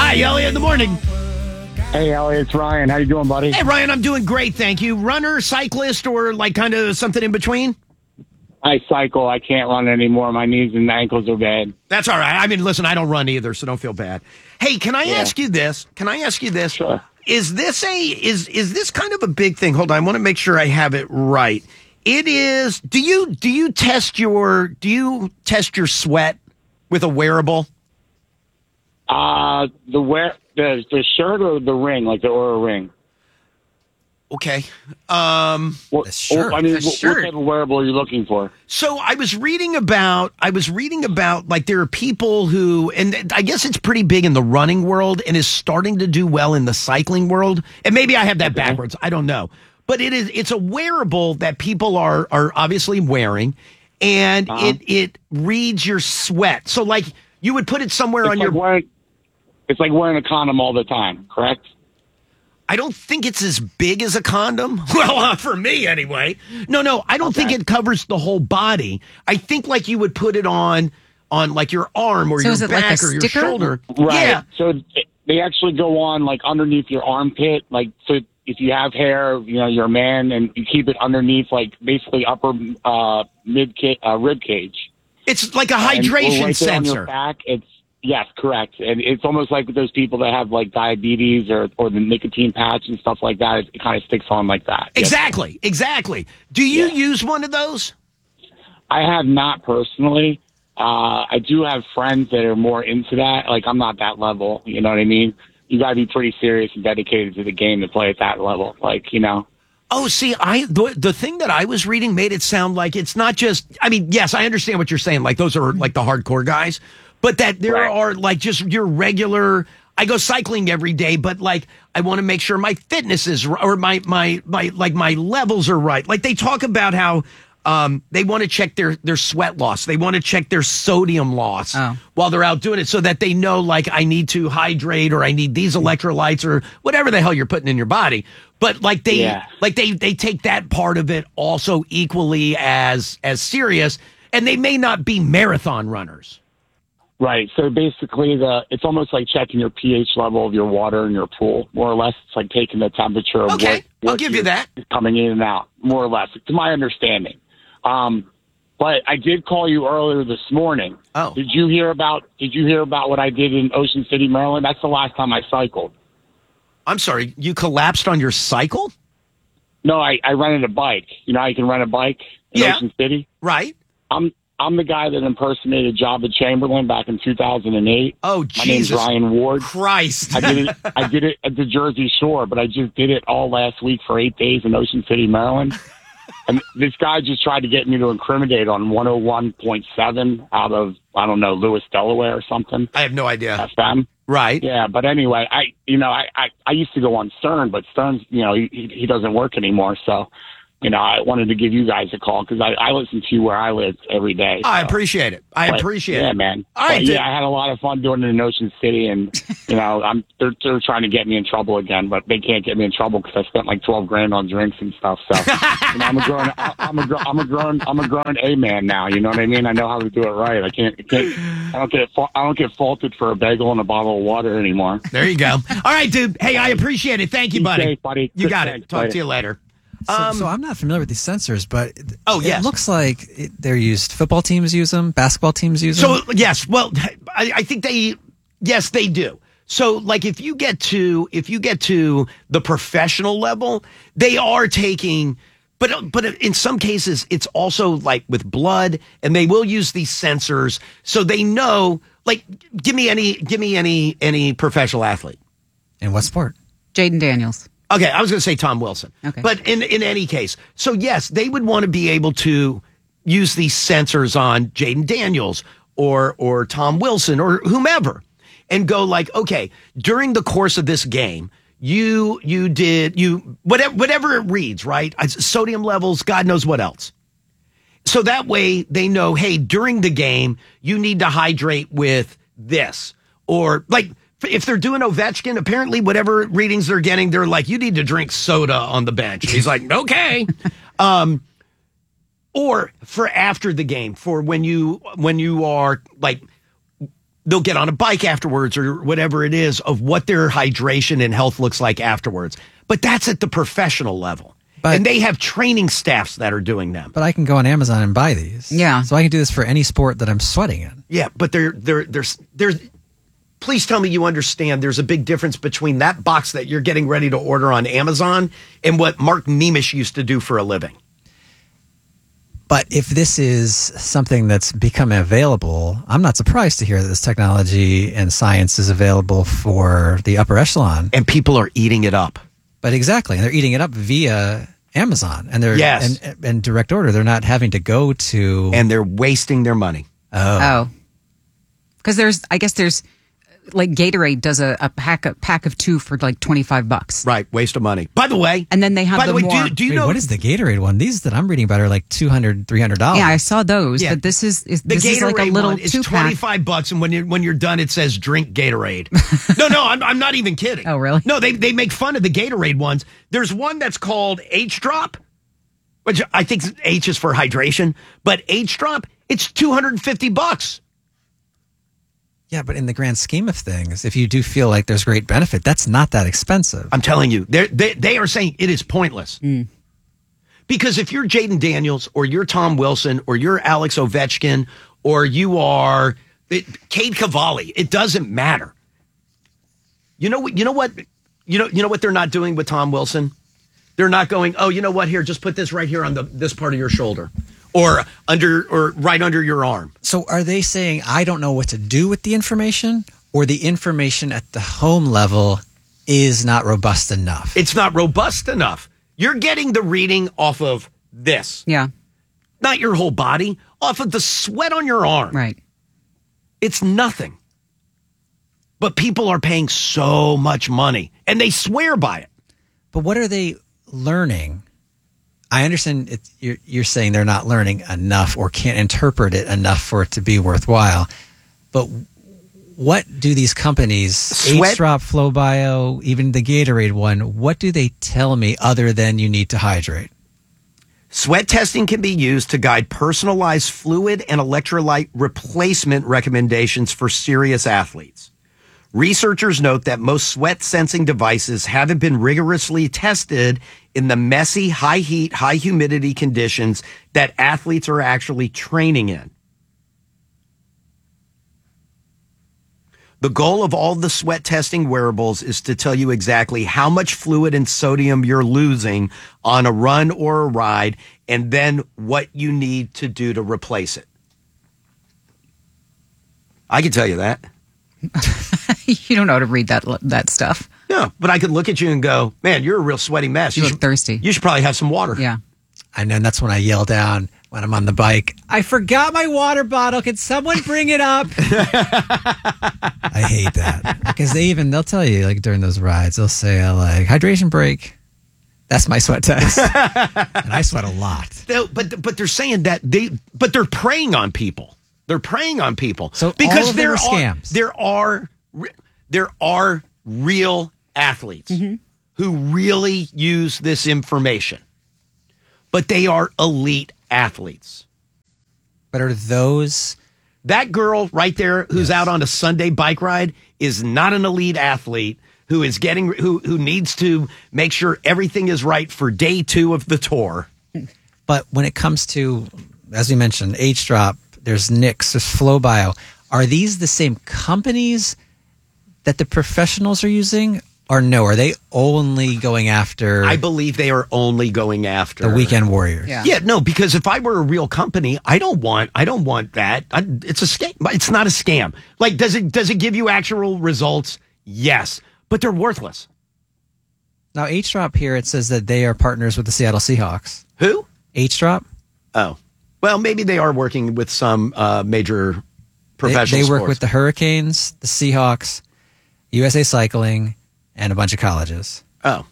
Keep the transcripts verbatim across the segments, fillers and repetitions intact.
Hi, Elliot, in the morning. Hey, Elliot, it's Ryan. How you doing, buddy? Hey, Ryan, I'm doing great, thank you. Runner, cyclist, or like kind of something in between? I cycle. I can't run anymore. My knees and ankles are bad. That's all right. I mean, listen, I don't run either, so don't feel bad. Hey, can I Yeah. ask you this? Can I ask you this? Sure. Is this a is is this kind of a big thing? Hold on, I want to make sure I have it right. It is. Do you do you test your do you test your sweat with a wearable? Uh, the wear the the shirt or the ring, like the Oura ring. Okay. Um, What, The shirt. I mean, The what, what shirt. type of wearable are you looking for? So I was reading about, I was reading about like there are people who, and I guess it's pretty big in the running world and is starting to do well in the cycling world. And maybe I have that backwards. I don't know. But it is, it's a wearable that people are, are obviously wearing, and Uh-huh. it, it reads your sweat. So like you would put it somewhere It's on like your, wearing, it's like wearing a condom all the time, correct? I don't think it's as big as a condom. Well, uh, for me anyway. No, no, I don't Okay. think it covers the whole body. I think like you would put it on on like your arm or So your is it like back a or your sticker? shoulder. Right. Yeah. So they actually go on like underneath your armpit, like so. If you have hair, you know you're a man, and you keep it underneath, like basically upper uh, mid ca- uh, rib cage. It's like a And hydration right there on your sensor. back, it's yes, correct, and it's almost like those people that have like diabetes or or the nicotine patch and stuff like that. It, it kind of sticks on like that. Yes. Exactly. Exactly. Do you Yeah. use one of those? I have not personally. Uh, I do have friends that are more into that. Like I'm not that level. You know what I mean? You got to be pretty serious and dedicated to the game to play at that level. Like you know. Oh, see, I the, the thing that I was reading made it sound like it's not just. I mean, yes, I understand what you're saying. Like those are like the hardcore guys, but that there Right. are like just your regular. I go cycling every day, but like I want to make sure my fitness is r- or my my my like my levels are right. Like they talk about how um, they want to check their their sweat loss. They want to check their sodium loss Oh. while they're out doing it, so that they know like I need to hydrate or I need these electrolytes or whatever the hell you're putting in your body. But like they Yeah. like they they take that part of it also equally as as serious, and they may not be marathon runners. Right. So basically, the it's almost like checking your pH level of your water in your pool, more or less. It's like taking the temperature of Okay, what, what I'll give you you're that. coming in and out, more or less, to my understanding. Um, but I did call you earlier this morning. Oh. Did you hear about Did you hear about what I did in Ocean City, Maryland? That's the last time I cycled. I'm sorry, you collapsed on your cycle? No, I, I rented a bike. You know how you can rent a bike in Yeah. Ocean City? Right? I'm I'm the guy that impersonated Jabba Chamberlain back in two thousand eight. Oh, My name's Jesus Ryan Ward. Christ. I did it. I did it at the Jersey Shore, but I just did it all last week for eight days in Ocean City, Maryland. And this guy just tried to get me to incriminate on one oh one point seven out of I don't know Lewis, Delaware, or something. I have no idea. F M. Right. Yeah, but anyway, I you know I, I I used to go on Stern, but Stern's you know he he doesn't work anymore, so. You know, I wanted to give you guys a call because I, I listen to you where I live every day. I so. appreciate it. I But, appreciate yeah, it. man. All right, But, dude. yeah, I had a lot of fun doing it in Ocean City, and you know, I'm they're, they're trying to get me in trouble again, but they can't get me in trouble because I spent like twelve grand on drinks and stuff. So you know, I'm a grown, I'm a, gr- I'm a grown, I'm a grown A man now. You know what I mean? I know how to do it right. I can't, I can't, I don't get, fa- I don't get faulted for a bagel and a bottle of water anymore. There you go. All right, dude. Hey, I appreciate it. Thank you, Be buddy. safe, buddy. You Good got it. thanks, Talk later. to you later. So, Um, so I'm not familiar with these sensors, but Oh, it yes. looks like it, they're used. Football teams use them. Basketball teams use So them. yes, well, I, I think they, yes, they do. So like if you get to if you get to the professional level, they are taking, but but in some cases it's also like with blood, and they will use these sensors so they know. Like, give me any give me any any professional athlete. In what sport? Jaden Daniels. Okay, I was going to say Tom Wilson. Okay. But in, in any case, so yes, they would want to be able to use these sensors on Jaden Daniels or or Tom Wilson or whomever and go like, okay, during the course of this game, you you did you whatever whatever it reads, right? Sodium levels, God knows what else. So that way they know, hey, during the game, you need to hydrate with this. Or like if they're doing Ovechkin, apparently whatever readings they're getting, they're like, you need to drink soda on the bench. He's like, okay. Um, or for after the game, for when you when you are like they'll get on a bike afterwards or whatever it is of what their hydration and health looks like afterwards. But that's at the professional level. But- and they have training staffs that are doing them. But I can go on Amazon and buy these. Yeah. So I can do this for any sport that I'm sweating in. Yeah, but there, there, there's, there's. Please tell me you understand. There's a big difference between that box that you're getting ready to order on Amazon and what Mark Nemish used to do for a living. But if this is something that's become available, I'm not surprised to hear that this technology and science is available for the upper echelon. And people are eating it up. But exactly, and they're eating it up via Amazon, and they're Yes. and, and direct order. They're not having to go to. And they're wasting their money. oh, Oh, because there's, I guess there's, like Gatorade does a, a pack a pack of two for like twenty five bucks, Right, waste of money. By the way, and then they have by the the way, more. do, do you Wait, know what is the Gatorade one? These that I'm reading about are like two hundred, three hundred dollars. Yeah, I saw those, Yeah. but this is, is the this Gatorade is like a little one is two pack. twenty-five bucks, and when you when you're done, it says drink Gatorade. no, no, I'm, I'm not even kidding. Oh, really? No, they they make fun of the Gatorade ones. There's one that's called H Drop, which I think H is for hydration, but H Drop, it's two hundred fifty bucks. Yeah, but in the grand scheme of things, if you do feel like there's great benefit, that's not that expensive. I'm telling you, they're, they they are saying it is pointless. Because if you're Jaden Daniels or you're Tom Wilson or you're Alex Ovechkin or you are it, Cade Cavalli, it doesn't matter. You know what? You know what? You know you know what they're not doing with Tom Wilson? They're not going, oh, you know what? Here, just put this right here on the this part of your shoulder, or under or right under your arm. So are they saying I don't know what to do with the information, or the information at the home level is not robust enough? It's not robust enough. You're getting the reading off of this, Yeah, not your whole body, off of the sweat on your arm. right. It's nothing. But people are paying so much money, and they swear by it. But what are they learning? I understand it, you're, you're saying they're not learning enough or can't interpret it enough for it to be worthwhile. But what do these companies, Sweat- H-Drop, FlowBio, even the Gatorade one, what do they tell me other than you need to hydrate? Sweat testing can be used to guide personalized fluid and electrolyte replacement recommendations for serious athletes. Researchers note that most sweat sensing devices haven't been rigorously tested in the messy, high heat, high humidity conditions that athletes are actually training in. The goal of all the sweat testing wearables is to tell you exactly how much fluid and sodium you're losing on a run or a ride, and then what you need to do to replace it. I can tell you that. You don't know how to read that that stuff. No, but I could look at you and go, man, you're a real sweaty mess. You look should, thirsty. You should probably have some water. Yeah. I know, and that's when I yell down when I'm on the bike, I forgot my water bottle. Can someone bring it up? I hate that. Because they even, they'll tell you, like during those rides, they'll say, uh, like, hydration break. That's my sweat test. And I sweat a lot. They'll- But but they're saying that they, but they're preying on people. They're preying on people. So because all of them there are are scams. there are re- there are real athletes who really use this information, but they are elite athletes. But are those, That girl right there who's Yes. out on a Sunday bike ride is not an elite athlete who is getting who who needs to make sure everything is right for day two of the tour. but when it comes to, as we mentioned, H-Drop, there's Nix, there's FlowBio. Are these the same companies that the professionals are using? Or no, are they only going after I believe they are only going after the weekend warriors? Yeah. Yeah, no, because if I were a real company, I don't want I don't want that. I, it's a scam. It's not a scam. Like, does it does it give you actual results? Yes, but they're worthless. Now, H-Drop here, it says that they are partners with the Seattle Seahawks. Who? H-Drop? Oh, well, maybe they are working with some uh, major They, professional. they work sports. with the Hurricanes, the Seahawks, U S A Cycling, and a bunch of colleges. Oh.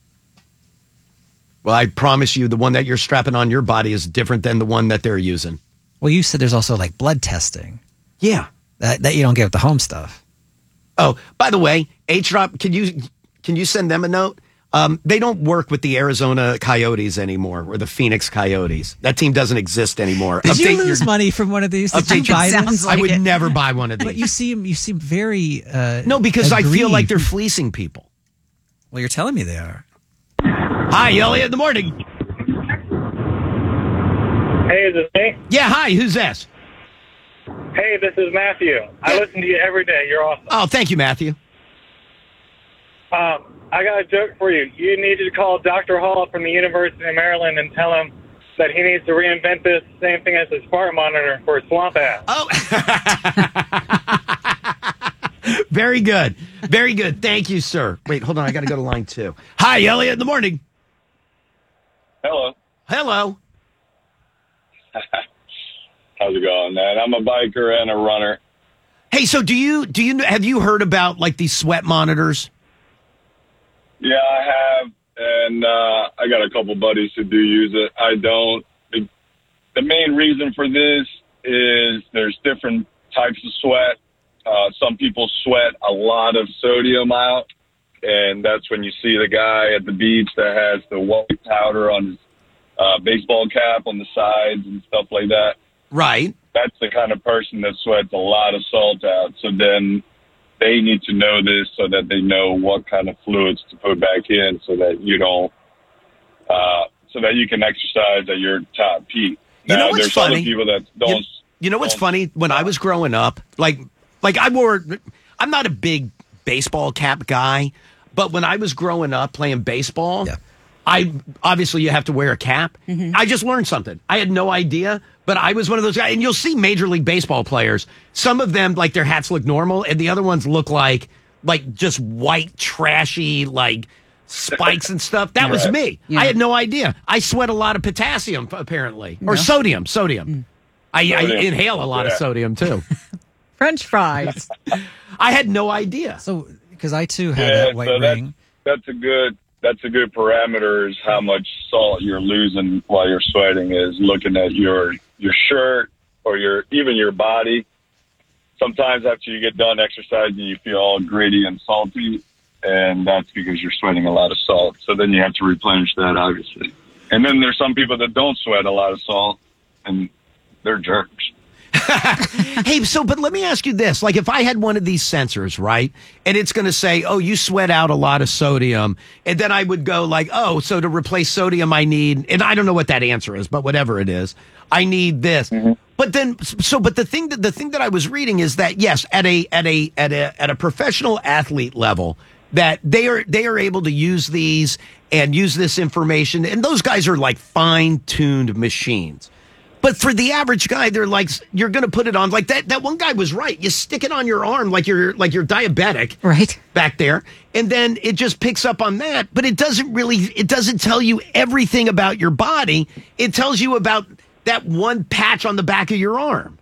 Well, I promise you, the one that you're strapping on your body is different than the one that they're using. Well, you said there's also like blood testing Yeah. that, that you don't get with the home stuff. Oh, by the way, H Drop, can you can you send them a note? Um, they don't work with the Arizona Coyotes anymore, or the Phoenix Coyotes. That team doesn't exist anymore. Did Update you lose your- money from one of these? Did update you buy your- this? Sounds I would like it. never buy one of these. But you seem you seem very uh, no, because I feel aggrieved. like they're fleecing people. Well, you're telling me they are. Hi, Elliot in the morning. Hey, is this me? Yeah, hi, who's this? Hey, this is Matthew. I listen to you every day. You're awesome. Oh, thank you, Matthew. Um, I got a joke for you. You need to call Doctor Hall from the University of Maryland and tell him that he needs to reinvent this same thing as his smart monitor for his swamp ass. Oh, very good. Very good. Thank you, sir. Wait, hold on. I got to go to line two. Hi, Elliot in the morning. Hello. Hello. How's it going, man? I'm a biker and a runner. Hey, so do you, do you, have you heard about like these sweat monitors? Yeah, I have, and uh, I got a couple buddies who do use it. I don't. The, the main reason for this is there's different types of sweat. Uh, some people sweat a lot of sodium out, and that's when you see the guy at the beach that has the white powder on his uh, baseball cap on the sides and stuff like that. Right. That's the kind of person that sweats a lot of salt out. So then they need to know this so that they know what kind of fluids to put back in so that you don't, uh, so that you can exercise at your top peak. You know Now, what's there's funny? other people that don't. You, you know what's don't- funny? When I was growing up, like, like I wore, I'm not a big baseball cap guy, but when I was growing up playing baseball, Yeah. I obviously you have to wear a cap. I just learned something. I had no idea, but I was one of those guys. And you'll see Major League Baseball players. Some of them, like their hats look normal, and the other ones look like like just white, trashy, like spikes and stuff. That was Right. me. Yeah. I had no idea. I sweat a lot of potassium, apparently, or Yeah. sodium. Sodium. I, I Sodium. inhale a lot of Yeah. sodium too. French fries. I had no idea. So, because I too have Yeah, that white so that's, ring. that's a good. That's a good parameter is how much salt you're losing while you're sweating is looking at your your shirt or your even your body. Sometimes after you get done exercising, you feel all gritty and salty, and that's because you're sweating a lot of salt. So then you have to replenish that, obviously. And then there's some people that don't sweat a lot of salt, and they're jerks. Hey, so, but let me ask you this. Like, if I had one of these sensors, right, and it's going to say, oh, you sweat out a lot of sodium, and then I would go like, oh, so to replace sodium, I need, and I don't know what that answer is, but whatever it is, I need this. But then, so, but the thing that, the thing that I was reading is that, yes, at a, at a, at a, at a professional athlete level, that they are, they are able to use these and use this information, and those guys are like fine-tuned machines. But for the average guy, they're like, you're going to put it on like that. That one guy was right. You stick it on your arm like you're like you're diabetic, Right. back there, and then it just picks up on that. But it doesn't really. It doesn't tell you everything about your body. It tells you about that one patch on the back of your arm.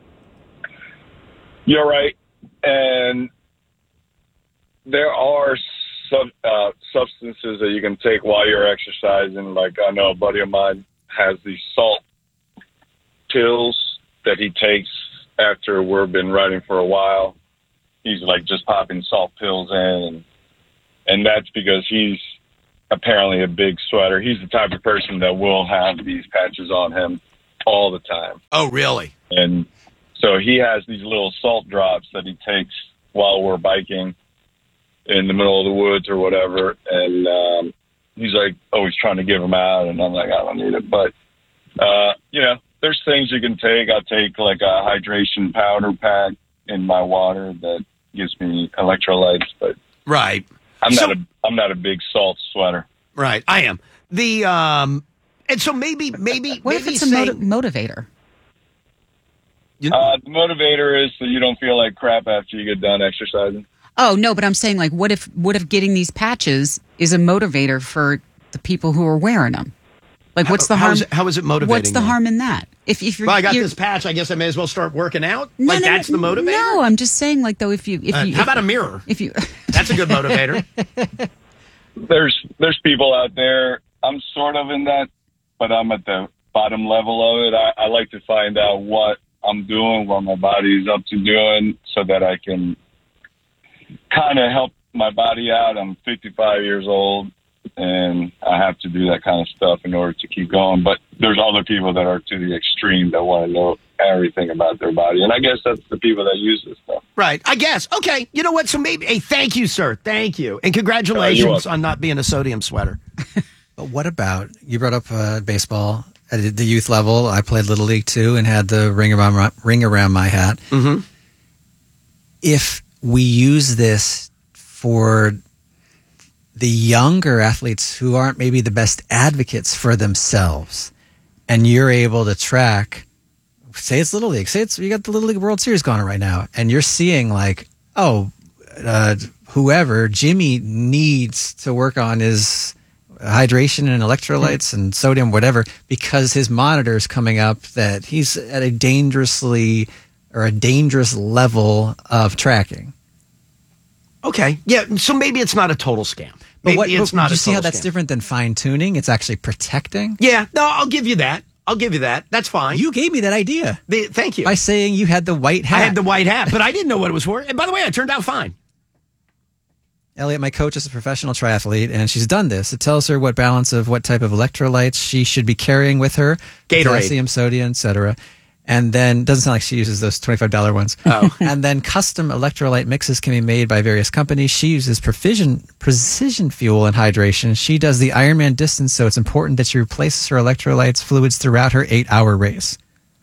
You're right. And there are sub, uh, substances that you can take while you're exercising. Like I know a buddy of mine has these salt pills that he takes after we've been riding for a while. He's like just popping salt pills in. And, and that's because he's apparently a big sweater. He's the type of person that will have these patches on him all the time. Oh, really? And so he has these little salt drops that he takes while we're biking in the middle of the woods or whatever. And um, he's like always trying to give them out. And I'm like, I don't need it. But, uh, you know, there's things you can take. I take like a hydration powder pack in my water that gives me electrolytes. But Right. I'm So- not a I'm not a big salt sweater. Right. I am the um, and so maybe maybe What maybe if it's a say, motiv- motivator? you- Uh, the motivator is so you don't feel like crap after you get done exercising. Oh no, but I'm saying like, what if what if getting these patches is a motivator for the people who are wearing them? Like, what's the how harm? is it- how is it motivating What's the them? harm in that? If if you're, well, I got you're- this patch. I guess I may as well start working out. No, like no, that's the motivator. No, I'm just saying like though, if you if Uh, you how if- about a mirror? If you That's a good motivator. There's there's people out there. I'm sort of in that, but I'm at the bottom level of it. I, I like to find out what I'm doing, what my body's up to doing, so that I can kind of help my body out. I'm fifty-five years old. and I have to do that kind of stuff in order to keep going. But there's other people that are to the extreme that want to know everything about their body. And I guess that's the people that use this stuff. Right. I guess. Okay. You know what? So maybe, hey, thank you, sir. Thank you. And congratulations Uh, on not being a sodium sweater. But what about, you brought up uh, baseball at the youth level. I played Little League too and had the ring around my, ring around my hat. Mm-hmm. If we use this for the younger athletes who aren't maybe the best advocates for themselves, and you're able to track, say it's Little League, say it's, you got the Little League World Series going on right now, and you're seeing like, oh, uh, whoever, Jimmy needs to work on his hydration and electrolytes and sodium, whatever, because his monitor is coming up that he's at a dangerously or a dangerous level of tracking. Okay. Yeah. So maybe it's not a total scam. But Maybe what, it's but not do you a see how total that's scam. different than fine tuning? It's actually protecting. Yeah. No, I'll give you that. I'll give you that. That's fine. You gave me that idea The, thank you. by saying you had the white hat. I had the white hat, but I didn't know what it was for. And by the way, it turned out fine. Elliot, my coach, is a professional triathlete, and she's done this. It tells her what balance of what type of electrolytes she should be carrying with her, Gatorade. potassium, sodium, et cetera. And then, doesn't sound like she uses those twenty-five dollars ones. Oh. And then custom electrolyte mixes can be made by various companies. She uses precision, precision fuel and hydration. She does the Ironman distance, so it's important that she replaces her electrolytes fluids throughout her eight-hour race.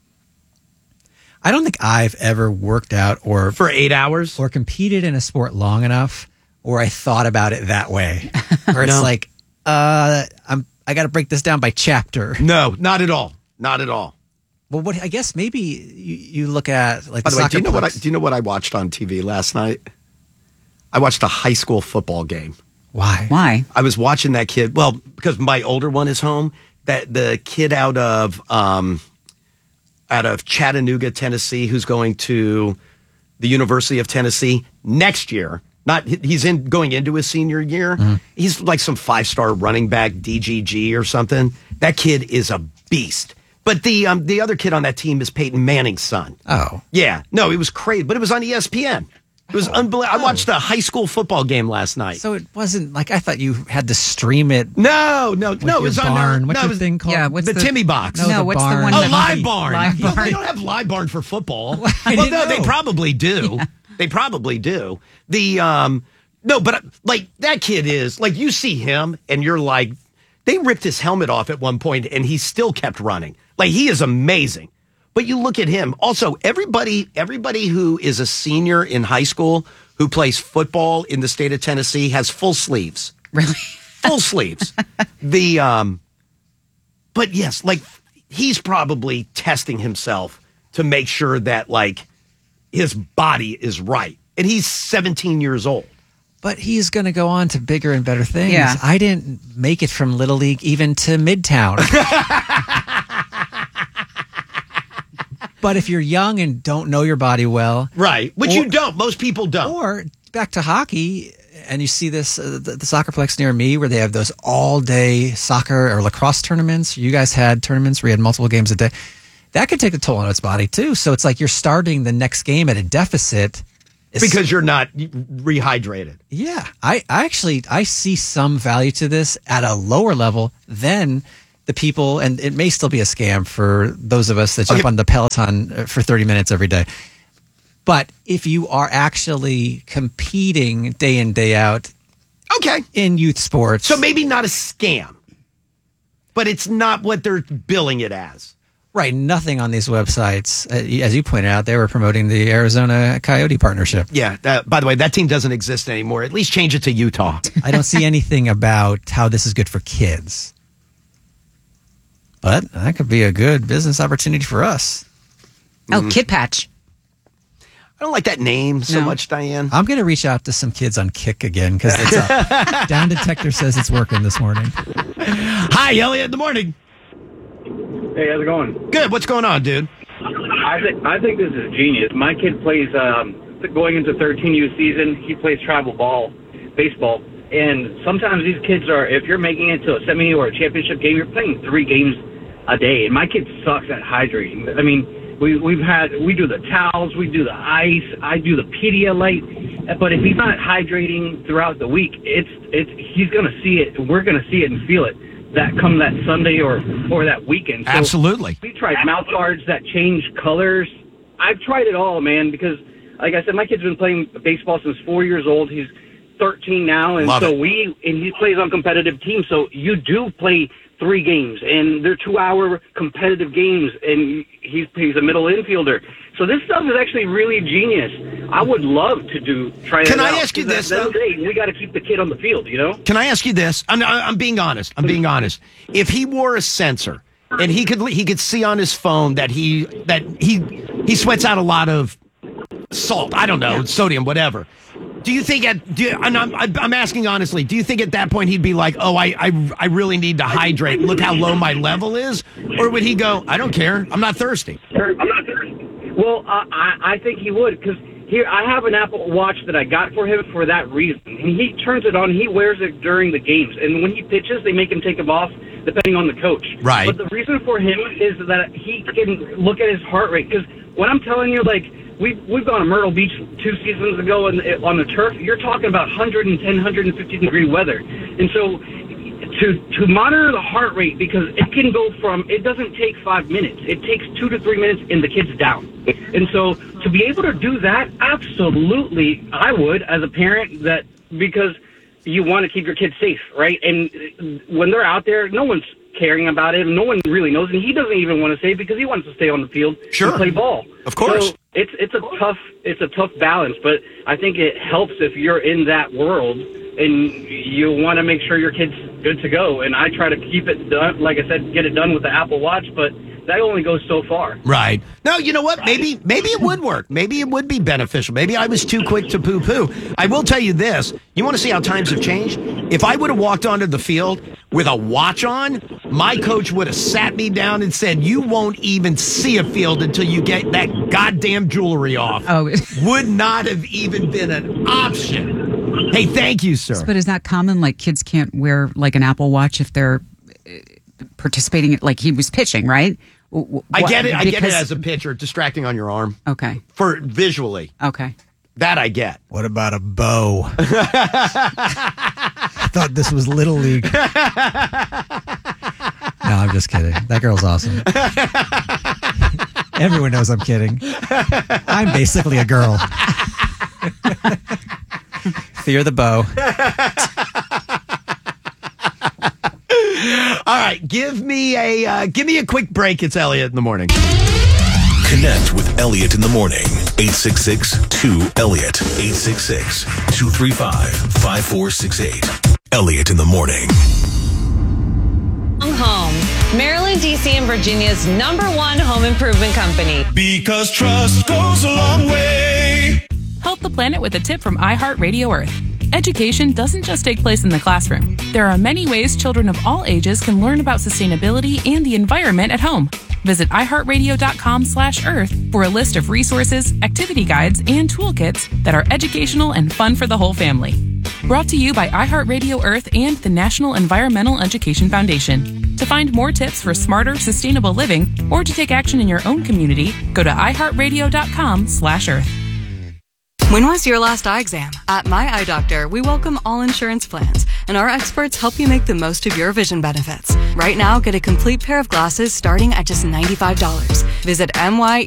I don't think I've ever worked out or For eight hours? or competed in a sport long enough or I thought about it that way. Where it's No. like, uh, I'm, I got to break this down by chapter. No, not at all. Not at all. Well, what I guess maybe you, you look at like By the the way, soccer do you know what I, players- do you know what I watched on T V last night? I watched a high school football game. Why? Why? I was watching that kid. Well, because my older one is home. That the kid out of um, out of Chattanooga, Tennessee, who's going to the University of Tennessee next year. Not he's in going into his senior year. Mm-hmm. He's like some five star running back, D G G or something. That kid is a beast. But the um, the other kid on that team is Peyton Manning's son. Oh. Yeah, no, it was crazy, but it was on E S P N. It was unbelievable. I watched a high school football game last night. So it wasn't like I thought you had to stream it. No, no, no. It your was on barn. there. What's no, your it was, thing called? Yeah, what's the, the- Timmy box. No, No, the what's barn. the one? Oh, that- Live Barn. Live No, Barn. they don't have Live Barn for football. I well, didn't no, they know. probably do. They probably do. The um, no, but uh, like that kid is like you see him and you're like, they ripped his helmet off at one point and he still kept running. Like he is amazing. But you look at him. Also, everybody, everybody who is a senior in high school who plays football in the state of Tennessee has full sleeves. Really? Full sleeves. The um, but yes, like he's probably testing himself to make sure that like his body is right, and he's seventeen years old. But he's going to go on to bigger and better things. Yeah. I didn't make it from Little League even to Midtown. But if you're young and don't know your body well, Right, which Or- you don't. Most people don't. or back to hockey, and you see this, uh, the, the soccerplex near me where they have those all-day soccer or lacrosse tournaments. You guys had tournaments where you had multiple games a day. That could take a toll on its body, too. So it's like you're starting the next game at a deficit. It's- Because you're not rehydrated. Yeah, I, I actually I see some value to this at a lower level than the people, and it may still be a scam for those of us that jump Okay. on the Peloton uh, for thirty minutes every day. But if you are actually competing day in, day out Okay, in youth sports, so maybe not a scam, but it's not what they're billing it as. right, nothing on these websites, uh, as you pointed out, they were promoting the Arizona Coyote partnership. Yeah. That, by the way, that team doesn't exist anymore. At least change it to Utah. I don't see anything about how this is good for kids. But that could be a good business opportunity for us. Mm-hmm. Oh, Kid Patch. I don't like that name so No. much, Diane. I'm going to reach out to some kids on Kick again because it's up. Down Detector says it's working this morning. Hi, Elliot. In the morning. Hey, how's it going? Good. What's going on, dude? I think I think this is genius. My kid plays um, going into thirteen U season. He plays travel ball, baseball, and sometimes these kids are. If you're making it to a semi or a championship game, you're playing three games a day, and my kid sucks at hydrating. I mean, we we've had we do the towels, we do the ice, I do the Pedialyte. But if he's not hydrating throughout the week, it's it's he's going to see it. We're going to see it and feel it that come that Sunday or or that weekend. So Absolutely. we tried mouth guards that change colors. I've tried it all, man, because like I said, my kid's been playing baseball since four years old. He's thirteen now, and Love so it. we and he plays on competitive teams. So you do play three games, and they're two-hour competitive games, and he's he's a middle infielder. So this stuff is actually really genius. I would love to do try Can that I out, ask you 'cause this, At the end of though? the day, we got to keep the kid on the field, you know. Can I ask you this? I'm, I'm being honest. I'm being honest. If he wore a sensor and he could he could see on his phone that he that he he sweats out a lot of salt, I don't know, sodium, whatever. Do you think at do you, and I'm I'm asking honestly, do you think at that point he'd be like, "Oh, I I I really need to hydrate. Look how low my level is," or would he go, "I don't care. I'm not thirsty." I'm not thirsty. Well, uh, I I think he would, because here I have an Apple Watch that I got for him for that reason, and he turns it on. He wears it during the games, and when he pitches, they make him take it off depending on the coach. Right. But the reason for him is that he can look at his heart rate, because when I'm telling you, like. We've, we've gone to Myrtle Beach two seasons ago on, on the turf. You're talking about one hundred ten, one hundred fifty degree weather. And so to to monitor the heart rate, because it can go from, it doesn't take five minutes. It takes two to three minutes and the kid's down. And so to be able to do that, absolutely, I would as a parent, that because you want to keep your kids safe, right? And when they're out there, no one's caring about it. No one really knows, and he doesn't even want to say it because he wants to stay on the field Sure. and play ball. Of course. So it's it's a tough it's a tough balance, but I think it helps if you're in that world and you want to make sure your kid's good to go. And I try to keep it done, like I said, get it done with the Apple Watch, but that only goes so far. Right. No, you know what? Maybe maybe it would work. Maybe it would be beneficial. Maybe I was too quick to poo-poo. I will tell you this. You want to see how times have changed? If I would have walked onto the field with a watch on, my coach would have sat me down and said, "You won't even see a field until you get that goddamn jewelry off." Oh. Would not have even been an option. Hey, thank you, sir. But is that common? Like kids can't wear like an Apple Watch if they're uh, participating. Like he was pitching, right? W- I get it. I get it because- as a pitcher, distracting on your arm. Okay. For visually. Okay. That I get. What about a bow? I thought this was Little League. No, I'm just kidding. That girl's awesome. Everyone knows I'm kidding. I'm basically a girl. Fear the bow. All right, give me a uh, give me a quick break. It's Elliot in the morning. Connect with Elliot in the morning. eight six six two Elliot. eight six six two three five five four six eight. Elliot in the morning. Home. Maryland, D C, and Virginia's number one home improvement company. Because trust goes a long way. Help the planet with a tip from iHeartRadio Earth. Education doesn't just take place in the classroom. There are many ways children of all ages can learn about sustainability and the environment at home. Visit iHeartRadio.com slash Earth for a list of resources, activity guides, and toolkits that are educational and fun for the whole family. Brought to you by iHeartRadio Earth and the National Environmental Education Foundation. To find more tips for smarter, sustainable living, or to take action in your own community, go to iHeartRadio.com slash Earth. When was your last eye exam? At My Eye Doctor, we welcome all insurance plans, and our experts help you make the most of your vision benefits. Right now, get a complete pair of glasses starting at just ninety-five dollars. Visit M Y